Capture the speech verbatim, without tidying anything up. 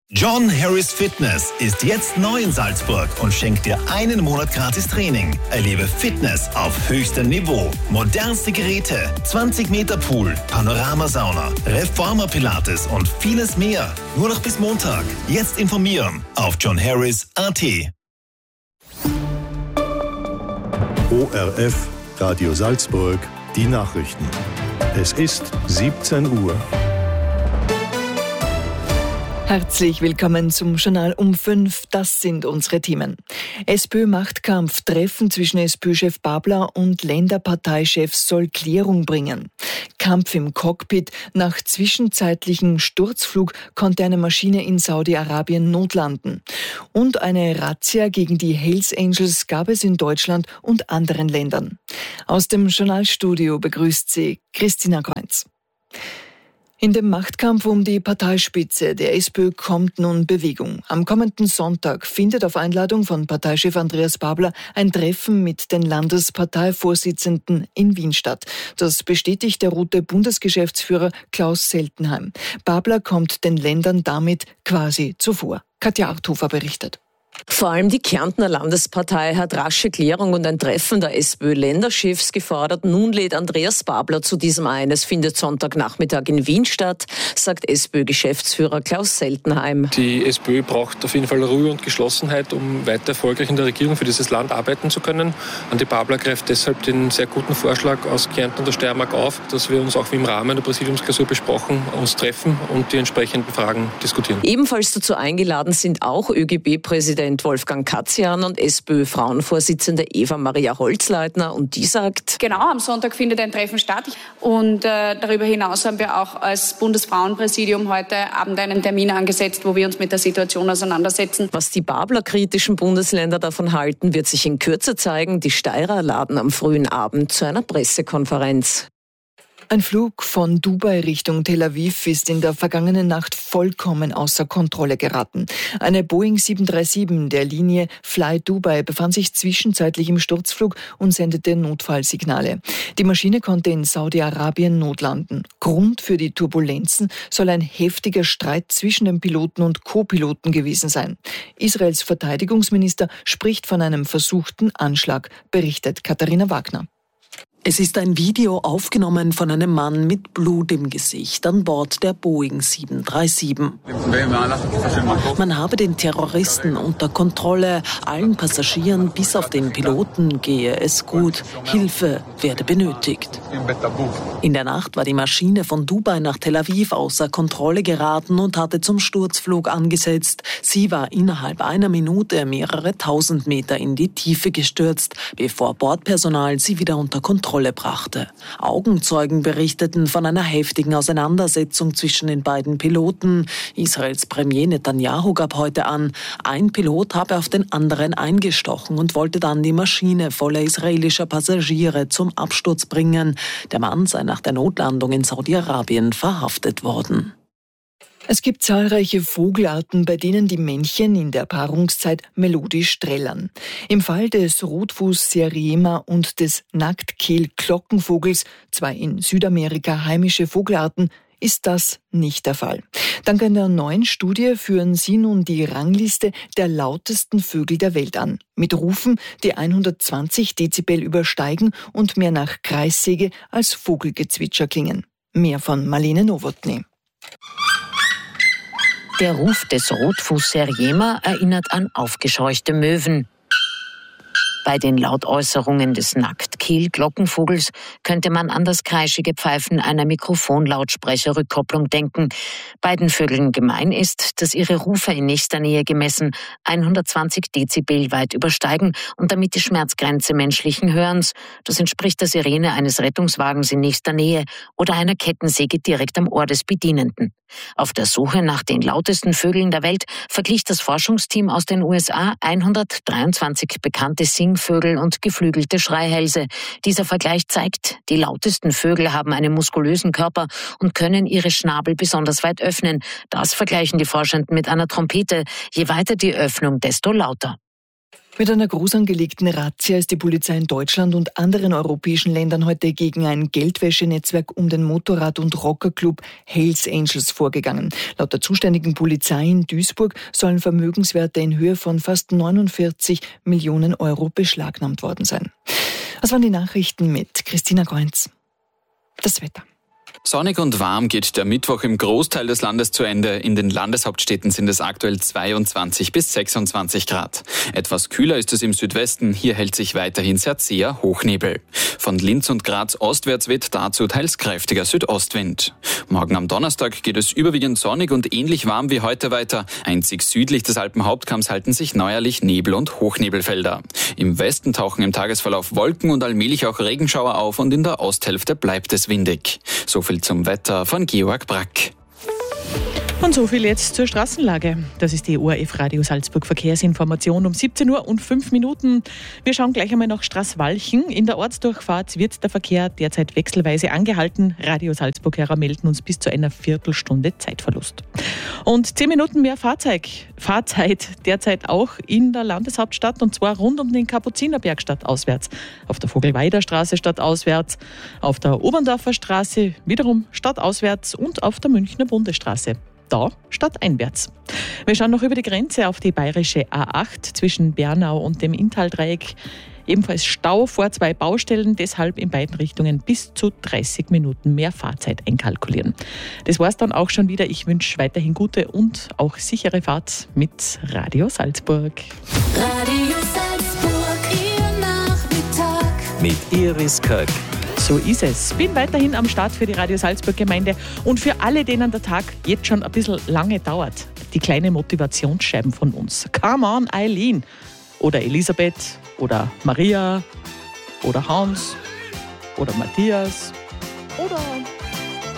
John Harris Fitness ist jetzt neu in Salzburg und schenkt dir einen Monat gratis Training. Erlebe Fitness auf höchstem Niveau. Modernste Geräte, zwanzig Meter Pool, Panoramasauna, Reformer Pilates und vieles mehr. Nur noch bis Montag. Jetzt informieren auf john harris punkt a t. O R F, Radio Salzburg, die Nachrichten. Es ist siebzehn Uhr. Herzlich willkommen zum Journal um fünf. Das sind unsere Themen. SPÖ-Machtkampf, Treffen zwischen SPÖ-Chef Babler und Länderparteichefs soll Klärung bringen. Kampf im Cockpit. Nach zwischenzeitlichem Sturzflug konnte eine Maschine in Saudi-Arabien notlanden. Und eine Razzia gegen die Hells Angels gab es in Deutschland und anderen Ländern. Aus dem Journalstudio begrüßt sie Christina Kreuz. In dem Machtkampf um die Parteispitze der SPÖ kommt nun Bewegung. Am kommenden Sonntag findet auf Einladung von Parteichef Andreas Babler ein Treffen mit den Landesparteivorsitzenden in Wien statt. Das bestätigt der rote Bundesgeschäftsführer Klaus Seltenheim. Babler kommt den Ländern damit quasi zuvor. Katja Arthofer berichtet. Vor allem die Kärntner Landespartei hat rasche Klärung und ein Treffen der SPÖ-Länderchefs gefordert. Nun lädt Andreas Babler zu diesem ein. Es findet Sonntagnachmittag in Wien statt, sagt SPÖ-Geschäftsführer Klaus Seltenheim. Die SPÖ braucht auf jeden Fall Ruhe und Geschlossenheit, um weiter erfolgreich in der Regierung für dieses Land arbeiten zu können. Andi Babler greift deshalb den sehr guten Vorschlag aus Kärnten und der Steiermark auf, dass wir uns auch wie im Rahmen der Präsidiumsklausur besprochen, uns treffen und die entsprechenden Fragen diskutieren. Ebenfalls dazu eingeladen sind auch ÖGB-Präsident Wolfgang Katzian und SPÖ-Frauenvorsitzende Eva-Maria Holzleitner. Und die sagt: Genau, am Sonntag findet ein Treffen statt. Und äh, darüber hinaus haben wir auch als Bundesfrauenpräsidium heute Abend einen Termin angesetzt, wo wir uns mit der Situation auseinandersetzen. Was die Babler-kritischen Bundesländer davon halten, wird sich in Kürze zeigen. Die Steirer laden am frühen Abend zu einer Pressekonferenz. Ein Flug von Dubai Richtung Tel Aviv ist in der vergangenen Nacht vollkommen außer Kontrolle geraten. Eine Boeing sieben drei sieben der Linie Fly Dubai befand sich zwischenzeitlich im Sturzflug und sendete Notfallsignale. Die Maschine konnte in Saudi-Arabien notlanden. Grund für die Turbulenzen soll ein heftiger Streit zwischen dem Piloten und Co-Piloten gewesen sein. Israels Verteidigungsminister spricht von einem versuchten Anschlag, berichtet Katharina Wagner. Es ist ein Video aufgenommen von einem Mann mit Blut im Gesicht an Bord der Boeing sieben drei sieben. Man habe den Terroristen unter Kontrolle, allen Passagieren bis auf den Piloten gehe es gut, Hilfe werde benötigt. In der Nacht war die Maschine von Dubai nach Tel Aviv außer Kontrolle geraten und hatte zum Sturzflug angesetzt. Sie war innerhalb einer Minute mehrere tausend Meter in die Tiefe gestürzt, bevor Bordpersonal sie wieder unter Kontrolle brachte. Augenzeugen berichteten von einer heftigen Auseinandersetzung zwischen den beiden Piloten. Israels Premier Netanyahu gab heute an, ein Pilot habe auf den anderen eingestochen und wollte dann die Maschine voller israelischer Passagiere zum Absturz bringen. Der Mann sei nach der Notlandung in Saudi-Arabien verhaftet worden. Es gibt zahlreiche Vogelarten, bei denen die Männchen in der Paarungszeit melodisch trällern. Im Fall des Rotfuß-Seriema und des Nacktkehl-Glockenvogels, zwei in Südamerika heimische Vogelarten, ist das nicht der Fall. Dank einer neuen Studie führen sie nun die Rangliste der lautesten Vögel der Welt an. Mit Rufen, die hundertzwanzig Dezibel übersteigen und mehr nach Kreissäge als Vogelgezwitscher klingen. Mehr von Marlene Nowotny. Der Ruf des Rotfuß-Seriema erinnert an aufgescheuchte Möwen. Bei den Lautäußerungen des Nacktkehl-Glockenvogels könnte man an das kreischige Pfeifen einer Mikrofonlautsprecherrückkopplung denken. Beiden Vögeln gemein ist, dass ihre Rufe in nächster Nähe gemessen hundertzwanzig Dezibel weit übersteigen und damit die Schmerzgrenze menschlichen Hörens. Das entspricht der Sirene eines Rettungswagens in nächster Nähe oder einer Kettensäge direkt am Ohr des Bedienenden. Auf der Suche nach den lautesten Vögeln der Welt verglich das Forschungsteam aus den U S A hundertdreiundzwanzig bekannte Singvögel und geflügelte Schreihälse. Dieser Vergleich zeigt, die lautesten Vögel haben einen muskulösen Körper und können ihre Schnabel besonders weit öffnen. Das vergleichen die Forschenden mit einer Trompete. Je weiter die Öffnung, desto lauter. Mit einer groß angelegten Razzia ist die Polizei in Deutschland und anderen europäischen Ländern heute gegen ein Geldwäschenetzwerk um den Motorrad- und Rockerclub Hells Angels vorgegangen. Laut der zuständigen Polizei in Duisburg sollen Vermögenswerte in Höhe von fast neunundvierzig Millionen Euro beschlagnahmt worden sein. Das waren die Nachrichten mit Christina Goenz. Das Wetter. Sonnig und warm geht der Mittwoch im Großteil des Landes zu Ende. In den Landeshauptstädten sind es aktuell zweiundzwanzig bis sechsundzwanzig Grad. Etwas kühler ist es im Südwesten. Hier hält sich weiterhin sehr zäher Hochnebel. Von Linz und Graz ostwärts weht dazu teils kräftiger Südostwind. Morgen am Donnerstag geht es überwiegend sonnig und ähnlich warm wie heute weiter. Einzig südlich des Alpenhauptkamms halten sich neuerlich Nebel- und Hochnebelfelder. Im Westen tauchen im Tagesverlauf Wolken und allmählich auch Regenschauer auf und in der Osthälfte bleibt es windig. So viel zum Wetter von Georg Brack. Und so viel jetzt zur Straßenlage. Das ist die O R F Radio Salzburg Verkehrsinformation um siebzehn Uhr und fünf Minuten. Wir schauen gleich einmal nach Straßwalchen. In der Ortsdurchfahrt wird der Verkehr derzeit wechselweise angehalten. Radio Salzburg-Hörer melden uns bis zu einer Viertelstunde Zeitverlust. Und zehn Minuten mehr Fahrzeug, Fahrzeit derzeit auch in der Landeshauptstadt und zwar rund um den Kapuzinerberg stadtauswärts. Auf der Vogelweider Straße stadtauswärts, auf der Oberndorfer Straße wiederum stadtauswärts und auf der Münchner Bundesstraße. Da stadteinwärts. Wir schauen noch über die Grenze auf die bayerische A acht zwischen Bernau und dem Inntaldreieck. Ebenfalls Stau vor zwei Baustellen, deshalb in beiden Richtungen bis zu dreißig Minuten mehr Fahrzeit einkalkulieren. Das war's dann auch schon wieder. Ich wünsche weiterhin gute und auch sichere Fahrt mit Radio Salzburg. Radio Salzburg, Ihr Nachmittag. Mit Iris Köck. So ist es. Bin weiterhin am Start für die Radio Salzburg Gemeinde und für alle, denen der Tag jetzt schon ein bisschen lange dauert. Die kleine Motivationsscheiben von uns. Come on, Eileen. Oder Elisabeth. Oder Maria. Oder Hans. Oder Matthias. Oder